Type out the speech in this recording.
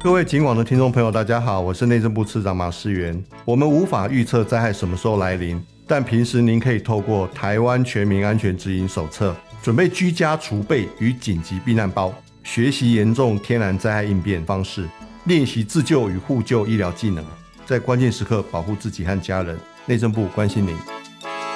各位警广的听众朋友大家好，我是内政部次长马世元。我们无法预测灾害什么时候来临，但平时您可以透过台湾全民安全指引手册，准备居家储备与紧急避难包，学习严重天然灾害应变方式，练习自救与互救医疗技能，在关键时刻保护自己和家人。内政部关心您。